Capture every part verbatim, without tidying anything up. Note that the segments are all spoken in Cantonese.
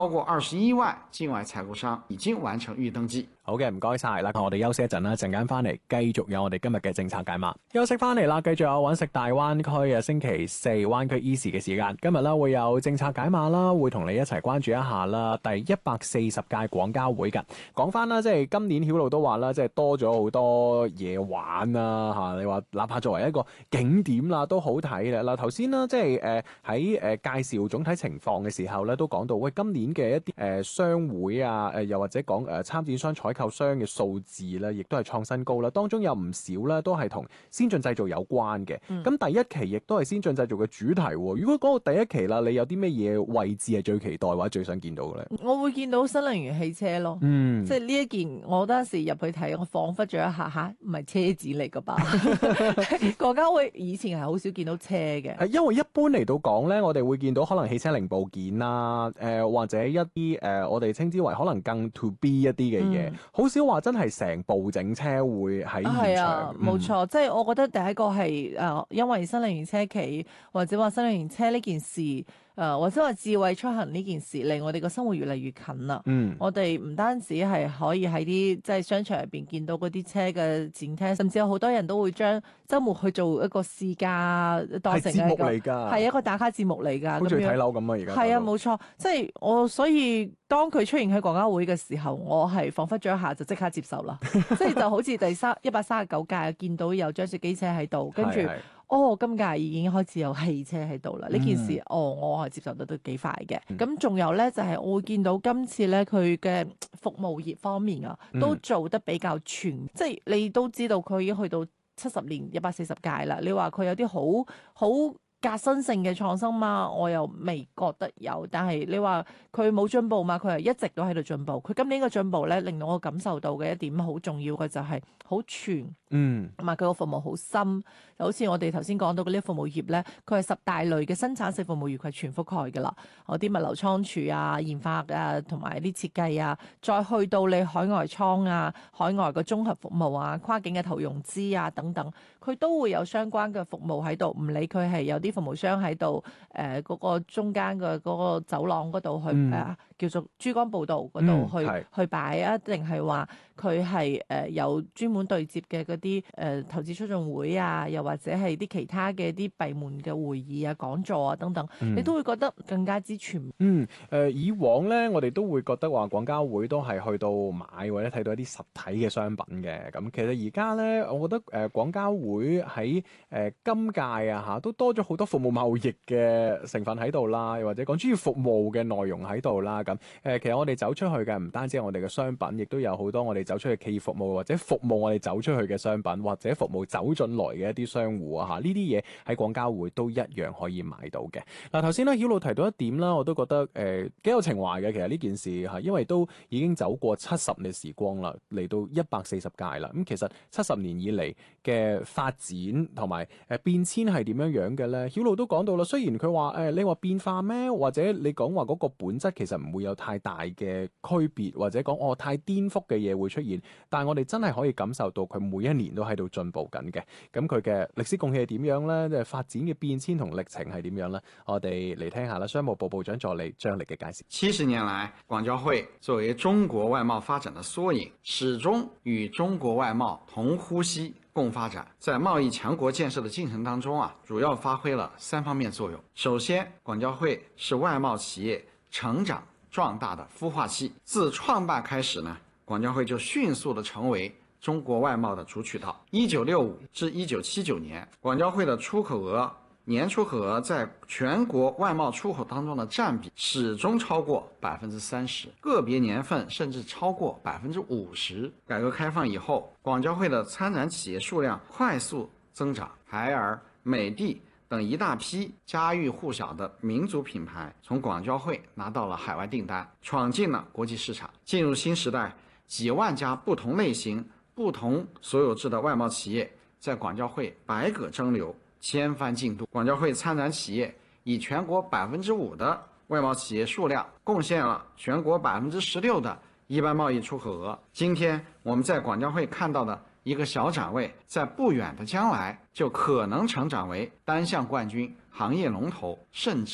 超過二十一萬境外採購商已經完成預登記。 好嘅，唔該晒啦，我哋休息一陣啦，陣間翻嚟繼續有我哋今日嘅政策解碼。休息翻嚟啦，繼續有揾食大灣區嘅星期四灣區 Easy 嘅時間。今日啦會有政策解碼啦，會同你一齊關注一下啦。第一百四十屆廣交會㗎，講翻啦，即係今年曉露都話啦，即係多咗好多嘢玩啊吓。你話哪怕作為一個景點啦，都好睇啦。嗱，頭先啦，即係誒喺誒介紹總體情況嘅時候咧，都講到喂，今年嘅一啲誒商會啊，誒又或者講誒參展商採購商嘅數字咧，亦都係創新高啦。當中有唔少咧，都係同先進製造有關嘅。咁、嗯、第一期亦都係先進製造嘅主題。如果講到第一期啦，你有啲咩嘢位置係最期待或者最想見到嘅咧？ 我會見到新能源汽車咯。嗯，即係呢一件，我當時入去睇，我彷彿咗一下吓，唔係車展嚟噶吧？廣交會以前係好少見到車嘅。 係因為一般嚟到講咧，我哋會見到可能汽車零部件啦，誒、呃、或者一啲誒、呃、我哋稱之為可能更 to B 一啲嘅嘢，好、嗯、少話真係成部整車會喺現場。係啊， 冇、嗯、錯，即係我覺得第一個係誒、呃，因為新能源車企或者話新能源車呢件事。誒、呃，或者話智慧出行呢件事令我哋個生活越嚟越近啦。嗯，我哋唔單止係可以喺啲即係商場入邊見到嗰啲車嘅展廳，甚至有好多人都會將周末去做一個試駕當成一個係一個打卡節目嚟噶， 好似睇樓咁啊！而家係啊，冇錯，即係我所以當佢出現喺廣交會嘅時候，我係彷彿咗一下就即刻接受啦。即係就好似第三一百三十九屆見到有張雪機車喺度，跟住。哦，今屆已經開始有汽車喺度啦！呢、嗯、件事，哦，我係接受得都幾快嘅。咁、嗯、仲有咧，就係、是、我會見到今次咧，佢嘅服務業方面啊，都做得比較全。嗯、即係你都知道，佢已經去到七十年一百四十屆啦。你話佢有啲好好革新性嘅創新嘛？我又未覺得有。但係你話佢冇進步嘛？佢係一直都喺度進步。佢今年嘅進步咧，令到我感受到嘅一點好重要嘅就係好全。嗯，同埋佢個服務好深，就好似我哋頭先講到嗰啲服務業咧，佢係十大類嘅生產性服務業，佢係全覆蓋㗎啦。嗰啲物流倉儲啊、研發啊，同埋啲設計啊，再去到你海外倉啊、海外嘅綜合服務啊、跨境嘅投融資啊等等，佢都會有相關嘅服務喺度。唔理佢係有啲服務商喺度，誒、呃、嗰、嗰個中間嘅嗰個走廊嗰度去誒、嗯呃、叫做珠江步道嗰度去、嗯、去擺啊，定係話佢係誒有專門對接嘅嗰啲誒投資促進會啊，又或者係啲其他嘅啲閉門嘅會議啊、講座啊等等，嗯、你都會覺得更加之全。 嗯，誒、呃、以往咧，我哋都會覺得話廣交會都係去到買或者睇到一啲實體嘅商品嘅。咁其實而家咧，我覺得誒廣交會喺誒、呃、今屆啊嚇都多咗好多服務貿易嘅成分喺度啦，又或者講專業服務嘅內容喺度啦。咁誒、呃、其實我哋走出去嘅唔單止係我哋嘅商品，亦都有好多我哋走出去企業服務或者服務我哋走出去嘅商品。或者服務走進來嘅一啲商戶啊，嚇呢啲嘢喺廣交會都一樣可以買到嘅。嗱，頭先咧曉露提到一點啦，我都覺得誒幾、呃、有情懷嘅。其實呢件事嚇，因為都已經走過七十年時光啦，嚟到一百四十屆啦。咁、嗯、其實七十年以嚟嘅發展同埋誒變遷係點樣樣嘅咧？曉露都講到啦。雖然佢話誒你話變化咩，或者你講話嗰個本質其實唔會有太大嘅區別，或者講哦太顛覆嘅嘢會出現，但係我哋真係可以感受到佢每一年都喺度進步緊嘅，咁佢嘅歷史貢獻係點樣呢？即係發展嘅變遷同歷程係點樣呢？我哋嚟聽下啦，商務部部長助理張力嘅介紹。 七十年來，廣交會作為中國外貿發展的縮影，始終與中國外貿同呼吸共發展。在貿易強國建設的進程當中啊，主要發揮了三方面作用。首先，廣交會是外貿企業成長壯大的孵化器。自創辦開始呢，廣交會就迅速地成為中國外貿的主渠道。一九六五至一九七九年，廣交會的出口額年出口額在全國外貿出口當中的佔比始終超過百分之三十，個別年份甚至超過百分之五十。改革開放以後，廣交會的參展企業數量快速增長，海爾、美的等一大批家喻戶曉的民族品牌從廣交會拿到了海外訂單，闖進了國際市場。進入新時代，幾萬家不同類型不同所有制的外貿企業在廣交會百舸爭流，千帆競渡。廣交會參展企業以全國百分之五的外貿企業數量，貢獻了全國百分之十六的一般貿易出口額。今天我們在廣交會看到的一個小展位，在不遠的將來就可能成長為單項冠軍、行業龍頭，甚至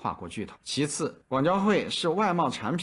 跨国巨头。其次，廣交會是外貿產品